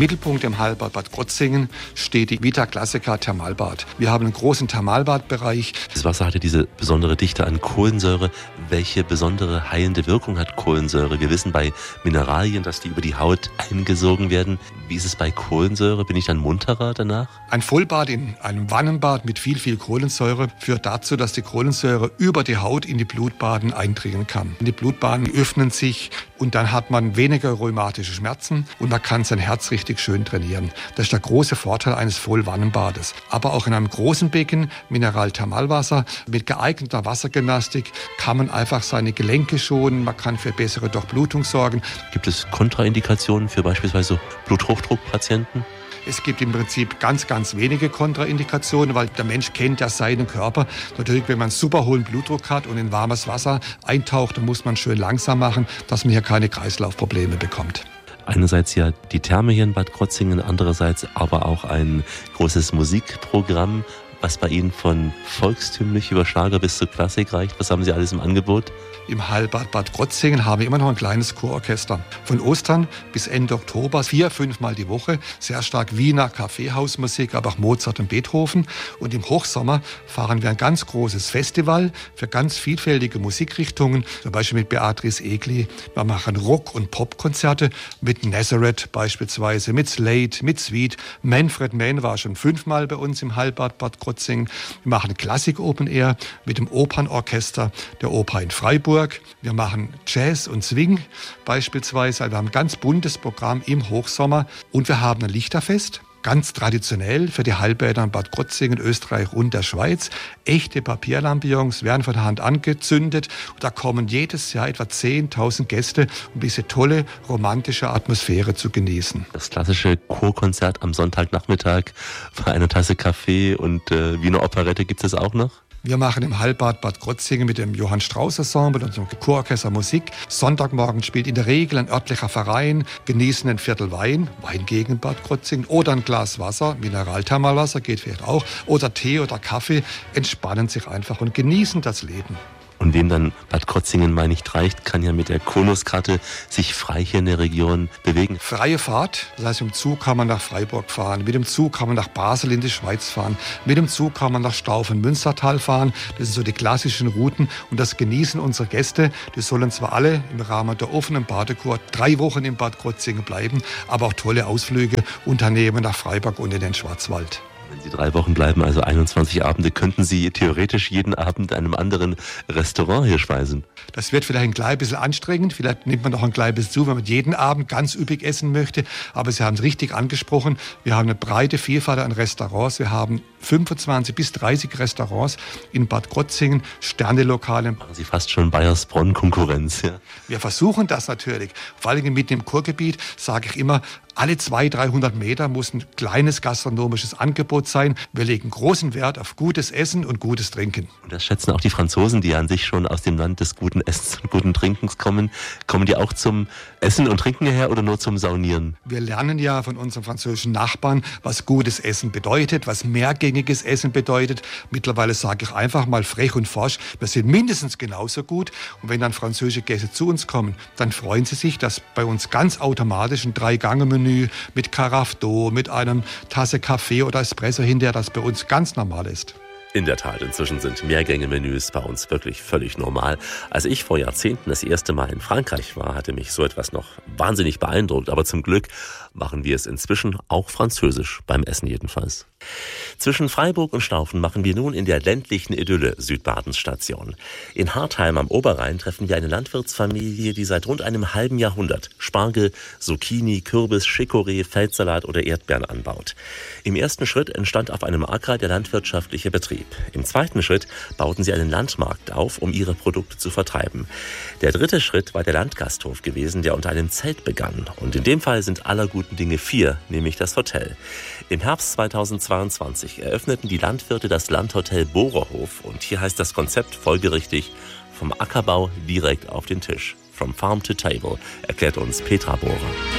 Mittelpunkt im Heilbad Bad Krozingen steht die Vita Classica Thermalbad. Wir haben einen großen Thermalbadbereich. Das Wasser hatte diese besondere Dichte an Kohlensäure. Welche besondere heilende Wirkung hat Kohlensäure? Wir wissen bei Mineralien, dass die über die Haut eingesogen werden. Wie ist es bei Kohlensäure? Bin ich dann munterer danach? Ein Vollbad in einem Wannenbad mit viel Kohlensäure führt dazu, dass die Kohlensäure über die Haut in die Blutbahnen eindringen kann. Die Blutbahnen öffnen sich und dann hat man weniger rheumatische Schmerzen und man kann sein Herz richtig schön trainieren. Das ist der große Vorteil eines Vollwannenbades. Aber auch in einem großen Becken, Mineralthermalwasser, mit geeigneter Wassergymnastik kann man einfach seine Gelenke schonen, man kann für bessere Durchblutung sorgen. Gibt es Kontraindikationen für beispielsweise Bluthochdruckpatienten? Es gibt im Prinzip ganz wenige Kontraindikationen, weil der Mensch kennt ja seinen Körper. Natürlich, wenn man super hohen Blutdruck hat und in warmes Wasser eintaucht, dann muss man schön langsam machen, dass man hier keine Kreislaufprobleme bekommt. Einerseits ja die Therme hier in Bad Krozingen, andererseits aber auch ein großes Musikprogramm, was bei Ihnen von volkstümlich über Schlager bis zur Klassik reicht. Was haben Sie alles im Angebot? Im Heilbad Bad Krozingen haben wir immer noch ein kleines Chororchester. Von Ostern bis Ende Oktober 4-5 Mal die Woche. Sehr stark Wiener Kaffeehausmusik, aber auch Mozart und Beethoven. Und im Hochsommer fahren wir ein ganz großes Festival für ganz vielfältige Musikrichtungen. Zum Beispiel mit Beatrice Egli. Wir machen Rock- und Popkonzerte mit Nazareth beispielsweise, mit Slade, mit Sweet. Manfred Mann war schon 5 Mal bei uns im Heilbad Bad Krozingen. Wir machen Klassik Open Air mit dem Opernorchester der Oper in Freiburg. Wir machen Jazz und Swing beispielsweise. Wir haben ein ganz buntes Programm im Hochsommer. Und wir haben ein Lichterfest, ganz traditionell für die Heilbäder in Bad Krozingen, Österreich und der Schweiz. Echte Papierlampions werden von der Hand angezündet. Und da kommen jedes Jahr etwa 10.000 Gäste, um diese tolle romantische Atmosphäre zu genießen. Das klassische Chorkonzert am Sonntagnachmittag bei einer Tasse Kaffee und Wiener Operette gibt es auch noch? Wir machen im Heilbad Bad Krozingen mit dem Johann Strauß Ensemble und unserem Chororchester Musik. Sonntagmorgen spielt in der Regel ein örtlicher Verein, genießen ein Viertel Wein, Weingegend Bad Krozingen, oder ein Glas Wasser, Mineralthermalwasser geht vielleicht auch, oder Tee oder Kaffee, entspannen sich einfach und genießen das Leben. Und wem dann Bad Krozingen mal nicht reicht, kann ja mit der Konuskarte sich frei hier in der Region bewegen. Freie Fahrt, das heißt, im Zug kann man nach Freiburg fahren, mit dem Zug kann man nach Basel in die Schweiz fahren, mit dem Zug kann man nach Staufen-Münstertal fahren. Das sind so die klassischen Routen und das genießen unsere Gäste. Die sollen zwar alle im Rahmen der offenen Badekur 3 Wochen in Bad Krozingen bleiben, aber auch tolle Ausflüge unternehmen nach Freiburg und in den Schwarzwald. Wenn Sie 3 Wochen bleiben, also 21 Abende, könnten Sie theoretisch jeden Abend in einem anderen Restaurant hier speisen. Das wird vielleicht ein klein bisschen anstrengend, vielleicht nimmt man noch ein klein bisschen zu, wenn man jeden Abend ganz üppig essen möchte. Aber Sie haben es richtig angesprochen, wir haben eine breite Vielfalt an Restaurants. Wir haben 25 bis 30 Restaurants in Bad Krozingen, Sternelokale. Machen Sie fast schon Bayersbronn-Konkurrenz, ja? Wir versuchen das natürlich. Vor allem mitten im Kurgebiet sage ich immer, alle 200-300 Meter muss ein kleines gastronomisches Angebot sein. Wir legen großen Wert auf gutes Essen und gutes Trinken. Und das schätzen auch die Franzosen, die an sich schon aus dem Land des guten Essens und guten Trinkens kommen. Kommen die auch zum Essen und Trinken her oder nur zum Saunieren? Wir lernen ja von unseren französischen Nachbarn, was gutes Essen bedeutet, was mehrgängiges Essen bedeutet. Mittlerweile sage ich einfach mal frech und forsch, wir sind mindestens genauso gut. Und wenn dann französische Gäste zu uns kommen, dann freuen sie sich, dass bei uns ganz automatisch ein 3-Gang-Menü mit Carafe d'eau, mit einem Tasse Kaffee oder Espresso hinterher, das bei uns ganz normal ist. In der Tat, inzwischen sind Mehrgänge-Menüs bei uns wirklich völlig normal. Als ich vor Jahrzehnten das erste Mal in Frankreich war, hatte mich so etwas noch wahnsinnig beeindruckt. Aber zum Glück machen wir es inzwischen auch französisch, beim Essen jedenfalls. Zwischen Freiburg und Staufen machen wir nun in der ländlichen Idylle Südbadens Station. In Hartheim am Oberrhein treffen wir eine Landwirtsfamilie, die seit rund einem halben Jahrhundert Spargel, Zucchini, Kürbis, Chicorée, Feldsalat oder Erdbeeren anbaut. Im ersten Schritt entstand auf einem Acker der landwirtschaftliche Betrieb. Im zweiten Schritt bauten sie einen Landmarkt auf, um ihre Produkte zu vertreiben. Der dritte Schritt war der Landgasthof gewesen, der unter einem Zelt begann. Und in dem Fall sind aller guten Dinge 4, nämlich das Hotel. Im Herbst 2022 eröffneten die Landwirte das Landhotel Bohrerhof. Und hier heißt das Konzept folgerichtig: vom Ackerbau direkt auf den Tisch. From Farm to Table, erklärt uns Petra Bohrer.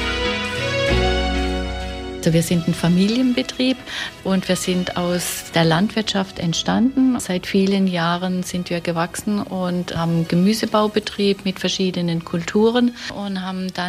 Also wir sind ein Familienbetrieb und wir sind aus der Landwirtschaft entstanden. Seit vielen Jahren sind wir gewachsen und haben einen Gemüsebaubetrieb mit verschiedenen Kulturen und haben dann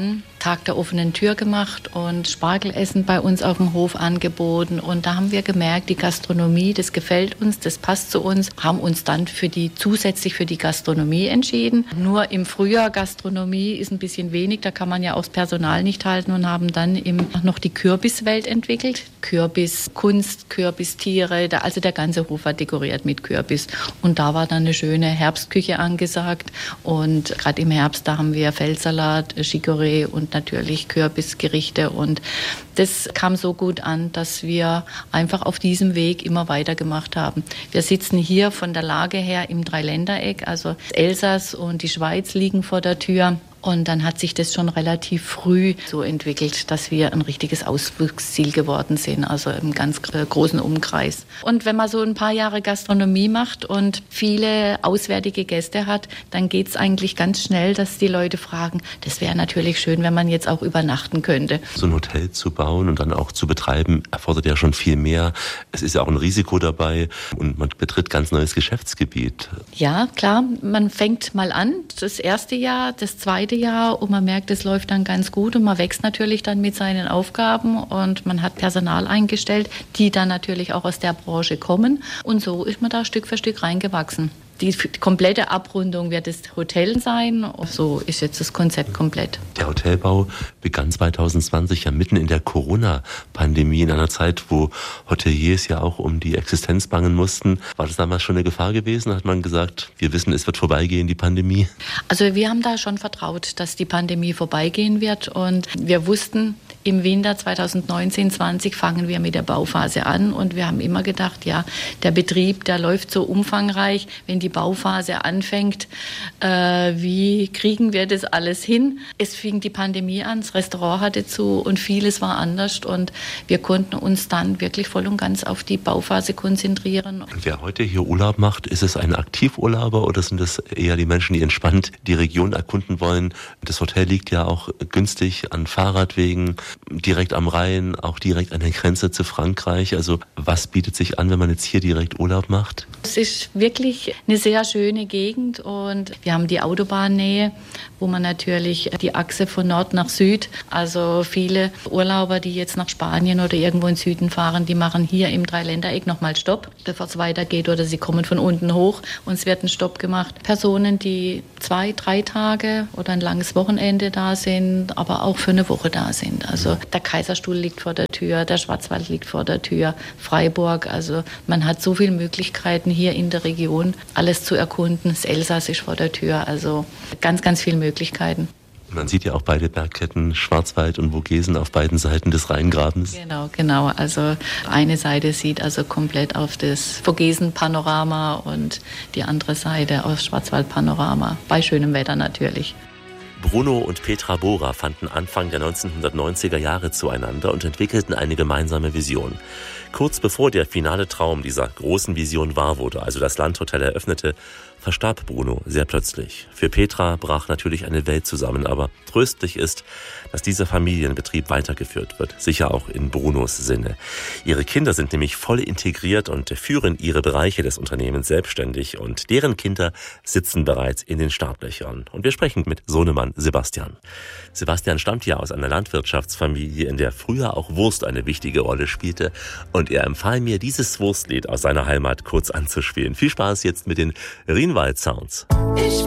Tag der offenen Tür gemacht und Spargelessen bei uns auf dem Hof angeboten. Und da haben wir gemerkt, die Gastronomie, das gefällt uns, das passt zu uns, haben uns dann zusätzlich für die Gastronomie entschieden. Nur im Frühjahr Gastronomie ist ein bisschen wenig, da kann man ja auch das Personal nicht halten und haben dann noch die Kürbiswelt entwickelt. Kürbiskunst, Kürbistiere, also der ganze Hof war dekoriert mit Kürbis. Und da war dann eine schöne Herbstküche angesagt. Und gerade im Herbst, da haben wir Feldsalat, Chicorée und natürlich Kürbisgerichte. Und das kam so gut an, dass wir einfach auf diesem Weg immer weitergemacht haben. Wir sitzen hier von der Lage her im Dreiländereck, also Elsass und die Schweiz liegen vor der Tür. Und dann hat sich das schon relativ früh so entwickelt, dass wir ein richtiges Ausflugsziel geworden sind, also im ganz großen Umkreis. Und wenn man so ein paar Jahre Gastronomie macht und viele auswärtige Gäste hat, dann geht es eigentlich ganz schnell, dass die Leute fragen, das wäre natürlich schön, wenn man jetzt auch übernachten könnte. So ein Hotel zu bauen und dann auch zu betreiben, erfordert ja schon viel mehr. Es ist ja auch ein Risiko dabei und man betritt ganz neues Geschäftsgebiet. Ja, klar, man fängt mal an, das erste Jahr, das zweite Jahr und man merkt, es läuft dann ganz gut und man wächst natürlich dann mit seinen Aufgaben und man hat Personal eingestellt, die dann natürlich auch aus der Branche kommen und so ist man da Stück für Stück reingewachsen. Die komplette Abrundung wird das Hotel sein. So ist jetzt das Konzept komplett. Der Hotelbau begann 2020 ja mitten in der Corona-Pandemie, in einer Zeit, wo Hoteliers ja auch um die Existenz bangen mussten. War das damals schon eine Gefahr gewesen? Hat man gesagt, wir wissen, es wird vorbeigehen, die Pandemie? Also wir haben da schon vertraut, dass die Pandemie vorbeigehen wird. Und wir wussten, im Winter 2019/20 fangen wir mit der Bauphase an. Und wir haben immer gedacht, ja, der Betrieb, der läuft so umfangreich. Wenn die Bauphase anfängt, wie kriegen wir das alles hin? Es fing die Pandemie an, das Restaurant hatte zu und vieles war anders und wir konnten uns dann wirklich voll und ganz auf die Bauphase konzentrieren. Und wer heute hier Urlaub macht, ist es ein Aktivurlauber oder sind es eher die Menschen, die entspannt die Region erkunden wollen? Das Hotel liegt ja auch günstig an Fahrradwegen, direkt am Rhein, auch direkt an der Grenze zu Frankreich. Also was bietet sich an, wenn man jetzt hier direkt Urlaub macht? Es ist wirklich eine sehr schöne Gegend und wir haben die Autobahnnähe, wo man natürlich die Achse von Nord nach Süd, also viele Urlauber, die jetzt nach Spanien oder irgendwo in Süden fahren, die machen hier im Dreiländereck nochmal Stopp, bevor es weitergeht oder sie kommen von unten hoch und es wird ein Stopp gemacht. Personen, die 2-3 Tage oder ein langes Wochenende da sind, aber auch für eine Woche da sind. Also der Kaiserstuhl liegt vor der Tür, der Schwarzwald liegt vor der Tür, Freiburg, also man hat so viele Möglichkeiten hier in der Region, alles zu erkunden. Das Elsass ist vor der Tür, also ganz, ganz viele Möglichkeiten. Man sieht ja auch beide Bergketten, Schwarzwald und Vogesen, auf beiden Seiten des Rheingrabens. Genau. Also eine Seite sieht also komplett auf das Vogesen-Panorama und die andere Seite aufs Schwarzwald-Panorama. Bei schönem Wetter natürlich. Bruno und Petra Bohrer fanden Anfang der 1990er Jahre zueinander und entwickelten eine gemeinsame Vision. Kurz bevor der finale Traum dieser großen Vision wahr wurde, also das Landhotel eröffnete, verstarb Bruno sehr plötzlich. Für Petra brach natürlich eine Welt zusammen, aber tröstlich ist, dass dieser Familienbetrieb weitergeführt wird, sicher auch in Brunos Sinne. Ihre Kinder sind nämlich voll integriert und führen ihre Bereiche des Unternehmens selbstständig und deren Kinder sitzen bereits in den Startlöchern. Und wir sprechen mit Sohnemann Sebastian. Sebastian stammt ja aus einer Landwirtschaftsfamilie, in der früher auch Wurst eine wichtige Rolle spielte und er empfahl mir, dieses Wurstlied aus seiner Heimat kurz anzuspielen. Viel Spaß jetzt mit den Rienwald Sounds.